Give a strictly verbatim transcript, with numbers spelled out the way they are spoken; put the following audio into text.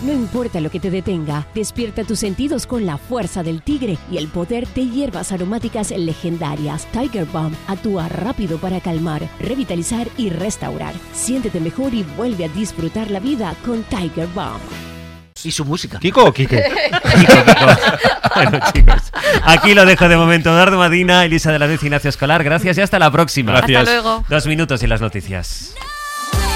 No importa lo que te detenga, despierta tus sentidos con la fuerza del tigre y el poder de hierbas aromáticas legendarias. Tiger Balm actúa rápido para calmar, revitalizar y restaurar. Siéntete mejor y vuelve a disfrutar la vida con Tiger Balm. ¿Y su música? ¿Kiko o Quique? Kiko, Kiko. Bueno, chicos, aquí lo dejo de momento. Eduardo Madina, Elisa de la Vez, Ignacio Escolar, gracias y hasta la próxima. Gracias. Hasta luego. Dos minutos y las noticias.